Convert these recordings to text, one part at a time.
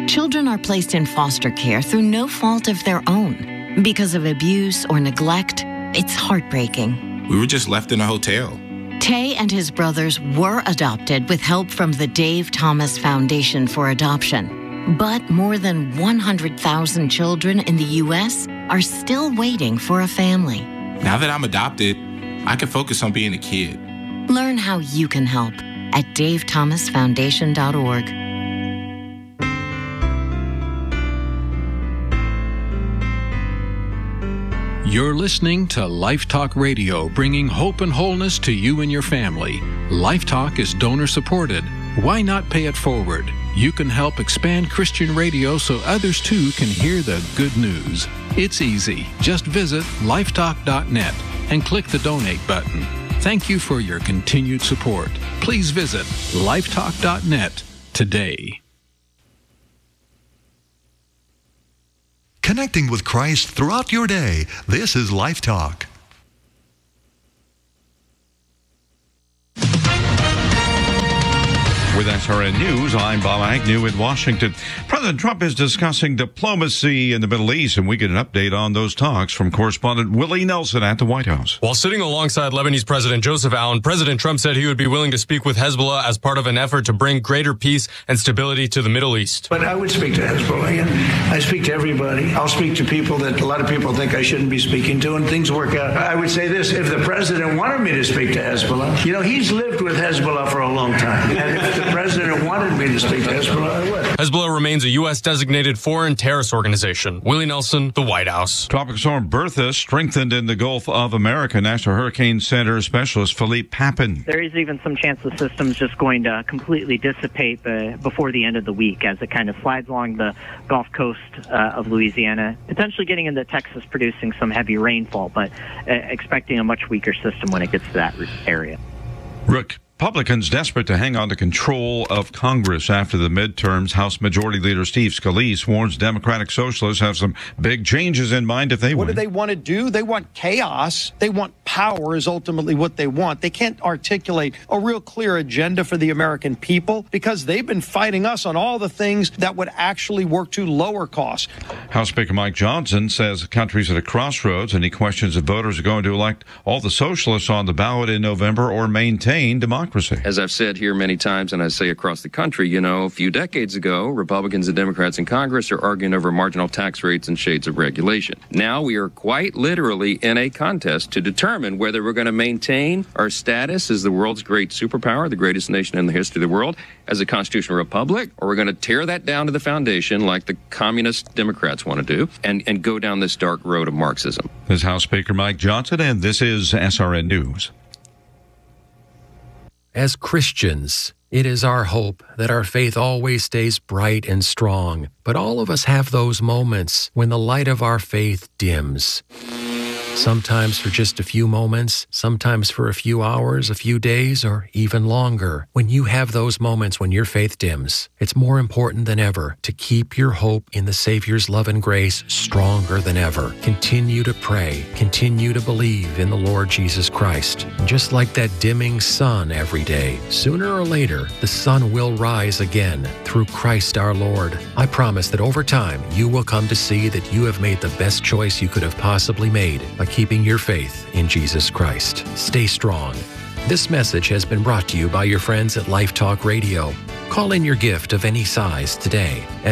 Children are placed in foster care through no fault of their own. Because of abuse or neglect, it's heartbreaking. We were just left in a hotel. Tay and his brothers were adopted with help from the Dave Thomas Foundation for Adoption. But more than 100,000 children in the U.S. are still waiting for a family. Now that I'm adopted, I can focus on being a kid. Learn how you can help at davethomasfoundation.org. You're listening to Life Talk Radio, bringing hope and wholeness to you and your family. Life Talk is donor-supported. Why not pay it forward? You can help expand Christian radio so others too can hear the good news. It's easy. Just visit lifetalk.net and click the donate button. Thank you for your continued support. Please visit lifetalk.net today. Connecting with Christ throughout your day. This is Life Talk. With SRN News, I'm Bob Agnew in Washington. President Trump is discussing diplomacy in the Middle East, and we get an update on those talks from correspondent Willie Nelson at the White House. While sitting alongside Lebanese President Joseph Aoun, President Trump said he would be willing to speak with Hezbollah as part of an effort to bring greater peace and stability to the Middle East. But I would speak to Hezbollah, and I speak to everybody. I'll speak to people that a lot of people think I shouldn't be speaking to, and things work out. I would say this, if the president wanted me to speak to Hezbollah, he's lived with Hezbollah for a long time. And if the president wanted me to speak to Hezbollah, I would. Hezbollah remains a U.S.-designated foreign terrorist organization. Willie Nelson, the White House. Tropical storm Bertha strengthened in the Gulf of America. National Hurricane Center specialist Philippe Papin. There is even some chance the system's just going to completely dissipate before the end of the week as it kind of slides along the Gulf Coast of Louisiana, potentially getting into Texas, producing some heavy rainfall, but expecting a much weaker system when it gets to that area. Republicans desperate to hang on to control of Congress after the midterms. House Majority Leader Steve Scalise warns Democratic Socialists have some big changes in mind if they win. What do they want to do? They want chaos. They want power is ultimately what they want. They can't articulate a real clear agenda for the American people because they've been fighting us on all the things that would actually work to lower costs. House Speaker Mike Johnson says the country's at a crossroads, and he questions if voters are going to elect all the socialists on the ballot in November or maintain democracy. As I've said here many times, and I say across the country, a few decades ago, Republicans and Democrats in Congress are arguing over marginal tax rates and shades of regulation. Now we are quite literally in a contest to determine whether we're going to maintain our status as the world's great superpower, the greatest nation in the history of the world, as a constitutional republic, or we're going to tear that down to the foundation like the communist Democrats want to do and go down this dark road of Marxism. This is House Speaker Mike Johnson, and this is SRN News. As Christians, it is our hope that our faith always stays bright and strong. But all of us have those moments when the light of our faith dims. Sometimes for just a few moments, sometimes for a few hours, a few days, or even longer. When you have those moments when your faith dims, it's more important than ever to keep your hope in the Savior's love and grace stronger than ever. Continue to pray. Continue to believe in the Lord Jesus Christ. And just like that dimming sun every day, sooner or later, the sun will rise again through Christ our Lord. I promise that over time, you will come to see that you have made the best choice you could have possibly made by keeping your faith in Jesus Christ. Stay strong. This message has been brought to you by your friends at Life Talk Radio. Call in your gift of any size today at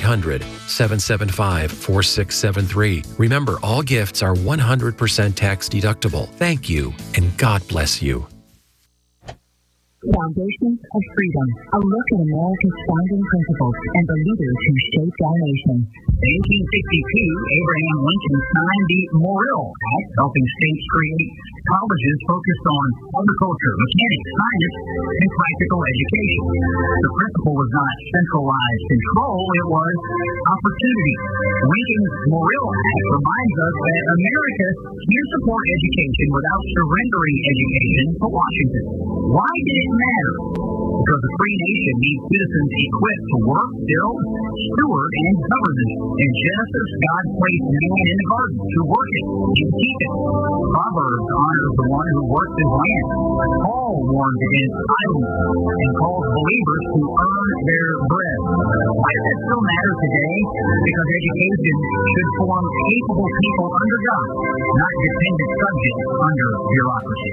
1-800-775-4673. Remember, all gifts are 100% tax deductible. Thank you, and God bless you. Foundations of Freedom, a look at America's founding principles and the leaders who shaped our nation. In 1862, Abraham Lincoln signed the Morrill Act, helping states create colleges focused on agriculture, mechanics, science, and practical education. The principle was not centralized control, it was opportunity. Lincoln's Morrill Act reminds us that America can support education without surrendering education to Washington. Why did it matter? Because a free nation needs citizens equipped to work, build, steward, and govern it. In Genesis, God placed man in the garden to work it and keep it. Proverbs honors the one who works his land. Paul warns against idleness and calls believers to earn their bread. Why does that still matter today? Because education should form capable people under God, not dependent subjects under bureaucracy.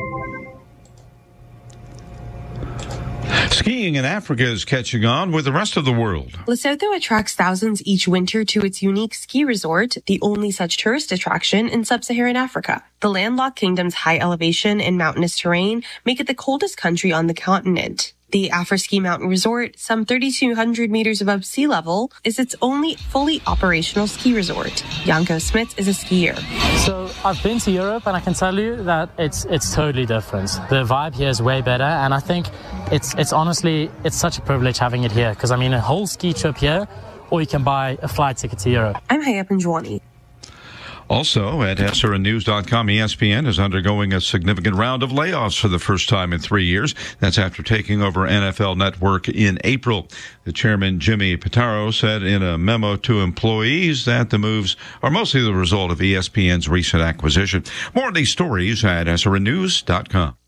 Skiing in Africa is catching on with the rest of the world. Lesotho attracts thousands each winter to its unique ski resort, the only such tourist attraction in sub-Saharan Africa. The landlocked kingdom's high elevation and mountainous terrain make it the coldest country on the continent. The Afroski Mountain Resort, some 3,200 meters above sea level, is its only fully operational ski resort. Janko Smits is a skier. So I've been to Europe and I can tell you that it's totally different. The vibe here is way better, and I think it's honestly, it's such a privilege having it here, because I mean a whole ski trip here, or you can buy a flight ticket to Europe. I'm Haya Panjwani. Also, at SRNnews.com, ESPN is undergoing a significant round of layoffs for the first time in 3 years. That's after taking over NFL Network in April. The chairman, Jimmy Pitaro, said in a memo to employees that the moves are mostly the result of ESPN's recent acquisition. More of these stories at SRNnews.com.